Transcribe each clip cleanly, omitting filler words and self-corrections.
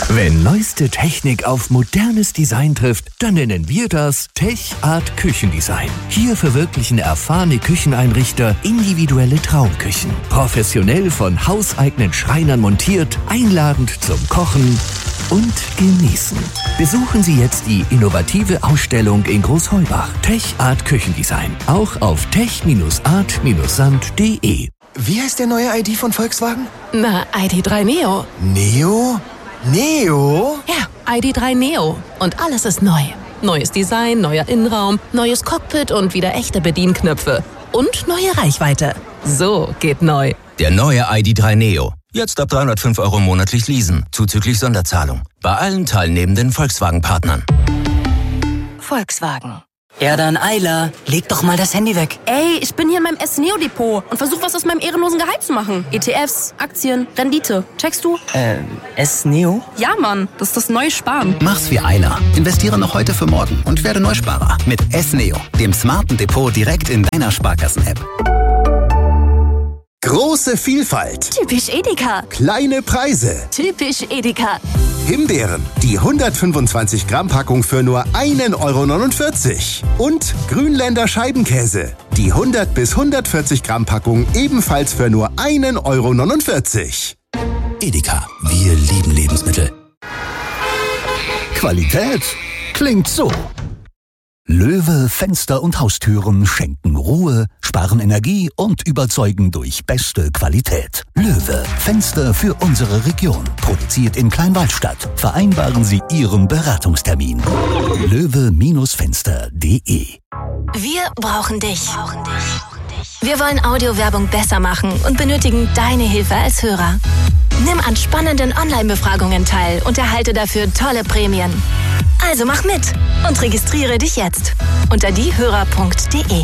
Wenn neueste Technik auf modernes Design trifft, dann nennen wir das TechArt Küchendesign. Hier verwirklichen erfahrene Kücheneinrichter individuelle Traumküchen. Professionell von hauseigenen Schreinern montiert, einladend zum Kochen und Genießen. Besuchen Sie jetzt die innovative Ausstellung in Großheubach. TechArt Küchendesign. Auch auf tech-art-sand.de. Wie heißt der neue ID von Volkswagen? Na, ID.3 Neo. Neo? Neo? Ja, ID.3 Neo. Und alles ist neu. Neues Design, neuer Innenraum, neues Cockpit und wieder echte Bedienknöpfe. Und neue Reichweite. So geht neu. Der neue ID.3 Neo. Jetzt ab 305 € monatlich leasen, zuzüglich Sonderzahlung. Bei allen teilnehmenden Volkswagen-Partnern. Volkswagen. Ja dann, Ayla, leg doch mal das Handy weg. Ey, ich bin hier in meinem S-Neo-Depot und versuch was aus meinem ehrenlosen Gehalt zu machen. ETFs, Aktien, Rendite. Checkst du? S-Neo? Ja, Mann, das ist das neue Sparen. Mach's wie Ayla. Investiere noch heute für morgen und werde Neusparer. Mit S-Neo, dem smarten Depot direkt in deiner Sparkassen-App. Große Vielfalt. Typisch Edeka. Kleine Preise. Typisch Edeka. Himbeeren, die 125 Gramm Packung für nur 1,49 €. Und Grünländer Scheibenkäse, die 100 bis 140 Gramm Packung ebenfalls für nur 1,49 €. Edeka, wir lieben Lebensmittel. Qualität klingt so. Löwe Fenster und Haustüren schenken Ruhe, sparen Energie und überzeugen durch beste Qualität. Löwe Fenster für unsere Region. Produziert in Kleinwaldstadt. Vereinbaren Sie Ihren Beratungstermin. löwe-fenster.de. Wir brauchen dich. Wir wollen Audiowerbung besser machen und benötigen deine Hilfe als Hörer. Nimm an spannenden Online-Befragungen teil und erhalte dafür tolle Prämien. Also mach mit und registriere dich jetzt unter diehörer.de.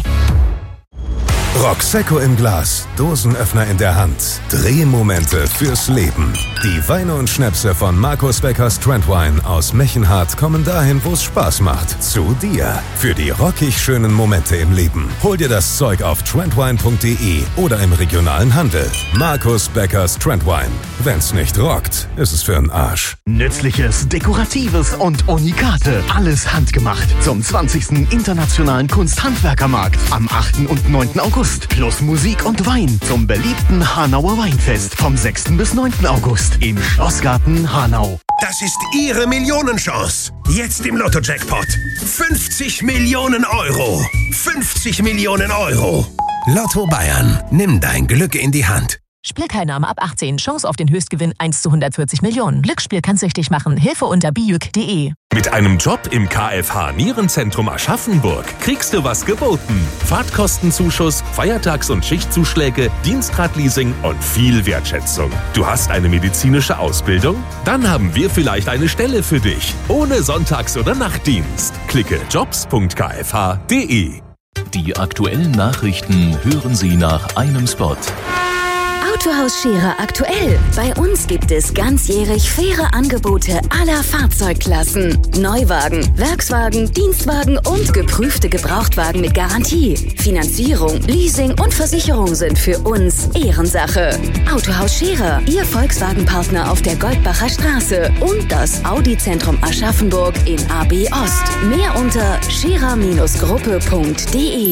Rocksecco im Glas, Dosenöffner in der Hand, Drehmomente fürs Leben. Die Weine und Schnäpse von Markus Beckers Trendwine aus Mechenhardt kommen dahin, wo es Spaß macht. Zu dir. Für die rockig schönen Momente im Leben. Hol dir das Zeug auf trendwine.de oder im regionalen Handel. Markus Beckers Trendwine. Wenn's nicht rockt, ist es für'n Arsch. Nützliches, Dekoratives und Unikate. Alles handgemacht. Zum 20. Internationalen Kunsthandwerkermarkt am 8. und 9. August. Plus Musik und Wein zum beliebten Hanauer Weinfest vom 6. bis 9. August im Schlossgarten Hanau. Das ist Ihre Millionenchance. Jetzt im Lotto-Jackpot. 50 Millionen €. 50 Millionen €. Lotto Bayern. Nimm dein Glück in die Hand. Spielteilnahme ab 18. Chance auf den Höchstgewinn 1 zu 140 Millionen. Glücksspiel kann süchtig machen. Hilfe unter bijuk.de. Mit einem Job im KFH Nierenzentrum Aschaffenburg kriegst du was geboten. Fahrtkostenzuschuss, Feiertags- und Schichtzuschläge, Dienstradleasing und viel Wertschätzung. Du hast eine medizinische Ausbildung? Dann haben wir vielleicht eine Stelle für dich. Ohne Sonntags- oder Nachtdienst. Klicke jobs.kfh.de. Die aktuellen Nachrichten hören Sie nach einem Spot. Autohaus Scherer aktuell. Bei uns gibt es ganzjährig faire Angebote aller Fahrzeugklassen. Neuwagen, Werkswagen, Dienstwagen und geprüfte Gebrauchtwagen mit Garantie. Finanzierung, Leasing und Versicherung sind für uns Ehrensache. Autohaus Scherer, Ihr Volkswagen-Partner auf der Goldbacher Straße und das Audi-Zentrum Aschaffenburg in AB Ost. Mehr unter scherer-gruppe.de.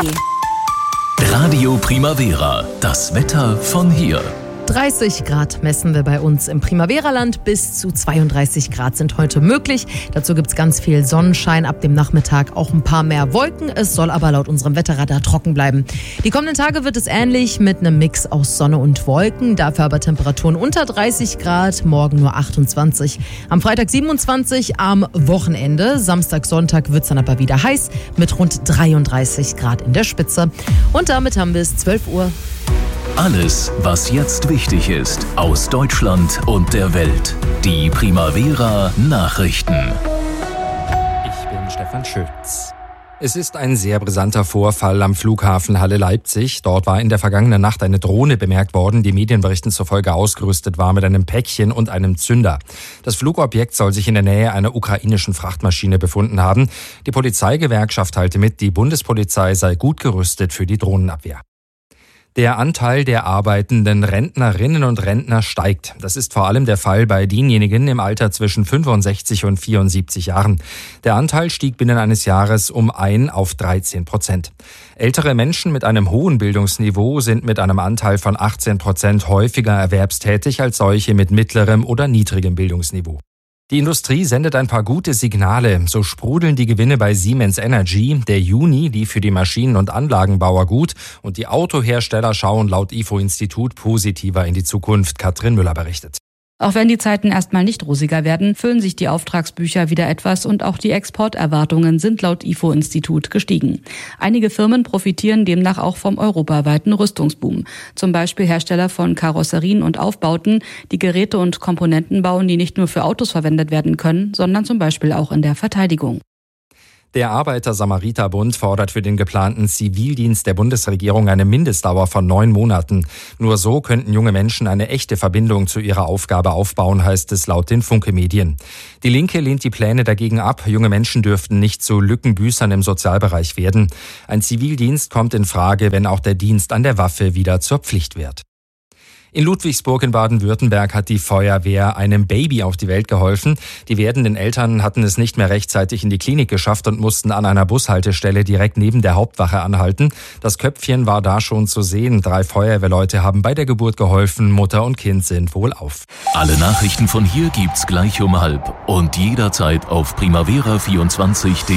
Radio Primavera, das Wetter von hier. 30 Grad messen wir bei uns im Primavera-Land. Bis zu 32 Grad sind heute möglich. Dazu gibt es ganz viel Sonnenschein. Ab dem Nachmittag auch ein paar mehr Wolken. Es soll aber laut unserem Wetterradar trocken bleiben. Die kommenden Tage wird es ähnlich mit einem Mix aus Sonne und Wolken. Dafür aber Temperaturen unter 30 Grad. Morgen nur 28. Am Freitag 27. Am Wochenende. Samstag, Sonntag wird es dann aber wieder heiß mit rund 33 Grad in der Spitze. Und damit haben wir es 12 Uhr. Alles, was jetzt wichtig ist, aus Deutschland und der Welt. Die Primavera Nachrichten. Ich bin Stefan Schütz. Es ist ein sehr brisanter Vorfall am Flughafen Halle-Leipzig. Dort war in der vergangenen Nacht eine Drohne bemerkt worden, die Medienberichten zufolge ausgerüstet war mit einem Päckchen und einem Zünder. Das Flugobjekt soll sich in der Nähe einer ukrainischen Frachtmaschine befunden haben. Die Polizeigewerkschaft teilte mit, die Bundespolizei sei gut gerüstet für die Drohnenabwehr. Der Anteil der arbeitenden Rentnerinnen und Rentner steigt. Das ist vor allem der Fall bei denjenigen im Alter zwischen 65 und 74 Jahren. Der Anteil stieg binnen eines Jahres um 1 auf 13%. Ältere Menschen mit einem hohen Bildungsniveau sind mit einem Anteil von 18% häufiger erwerbstätig als solche mit mittlerem oder niedrigem Bildungsniveau. Die Industrie sendet ein paar gute Signale. So sprudeln die Gewinne bei Siemens Energy. Der Juni lief für die Maschinen- und Anlagenbauer gut und die Autohersteller schauen laut IFO-Institut positiver in die Zukunft. Katrin Müller berichtet. Auch wenn die Zeiten erstmal nicht rosiger werden, füllen sich die Auftragsbücher wieder etwas und auch die Exporterwartungen sind laut IFO-Institut gestiegen. Einige Firmen profitieren demnach auch vom europaweiten Rüstungsboom. Zum Beispiel Hersteller von Karosserien und Aufbauten, die Geräte und Komponenten bauen, die nicht nur für Autos verwendet werden können, sondern zum Beispiel auch in der Verteidigung. Der Arbeiter-Samariter-Bund fordert für den geplanten Zivildienst der Bundesregierung eine Mindestdauer von 9 Monaten. Nur so könnten junge Menschen eine echte Verbindung zu ihrer Aufgabe aufbauen, heißt es laut den Funke-Medien. Die Linke lehnt die Pläne dagegen ab. Junge Menschen dürften nicht zu Lückenbüßern im Sozialbereich werden. Ein Zivildienst kommt in Frage, wenn auch der Dienst an der Waffe wieder zur Pflicht wird. In Ludwigsburg in Baden-Württemberg hat die Feuerwehr einem Baby auf die Welt geholfen. Die werdenden Eltern hatten es nicht mehr rechtzeitig in die Klinik geschafft und mussten an einer Bushaltestelle direkt neben der Hauptwache anhalten. Das Köpfchen war da schon zu sehen. 3 Feuerwehrleute haben bei der Geburt geholfen. Mutter und Kind sind wohlauf. Alle Nachrichten von hier gibt's gleich um 12 und jederzeit auf primavera24.de.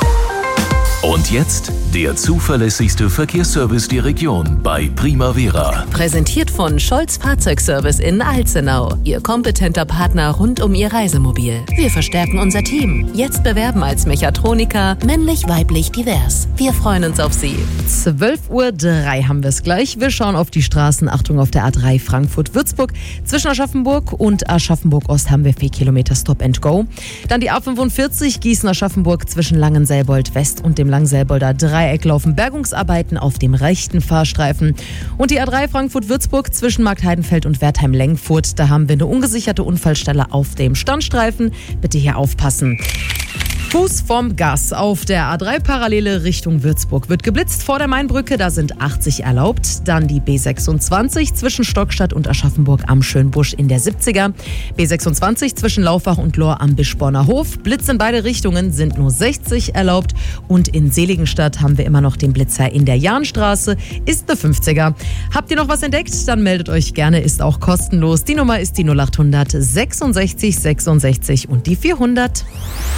Und jetzt der zuverlässigste Verkehrsservice der Region bei Primavera. Präsentiert von Scholz Fahrzeugservice in Alzenau. Ihr kompetenter Partner rund um Ihr Reisemobil. Wir verstärken unser Team. Jetzt bewerben als Mechatroniker, männlich, weiblich, divers. Wir freuen uns auf Sie. 12:03 Uhr haben wir es gleich. Wir schauen auf die Straßen. Achtung auf der A3 Frankfurt-Würzburg. Zwischen Aschaffenburg und Aschaffenburg-Ost haben wir 4 Kilometer Stop and Go. Dann die A45 Gießen-Aschaffenburg zwischen Langenselbold-West und dem Langselbolder Dreieck laufen Bergungsarbeiten auf dem rechten Fahrstreifen. Und die A3 Frankfurt-Würzburg zwischen Marktheidenfeld und Wertheim-Lengfurt. Da haben wir eine ungesicherte Unfallstelle auf dem Standstreifen. Bitte hier aufpassen. Fuß vom Gas auf der A3 Parallele Richtung Würzburg wird geblitzt vor der Mainbrücke, da sind 80 erlaubt. Dann die B26 zwischen Stockstadt und Aschaffenburg am Schönbusch in der 70er. B26 zwischen Laufach und Lohr am Bischborner Hof. Blitz in beide Richtungen sind nur 60 erlaubt. Und in Seligenstadt haben wir immer noch den Blitzer in der Jahnstraße, ist eine 50er. Habt ihr noch was entdeckt? Dann meldet euch gerne, ist auch kostenlos. Die Nummer ist die 0800 66 66 und die 400.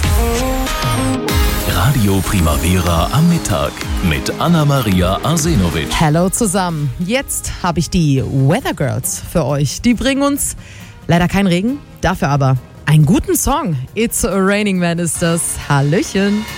Radio Primavera am Mittag mit Anna-Maria Arsenovic. Hallo zusammen. Jetzt habe ich die Weather Girls für euch. Die bringen uns leider keinen Regen, dafür aber einen guten Song. It's a Raining Man ist das. Hallöchen.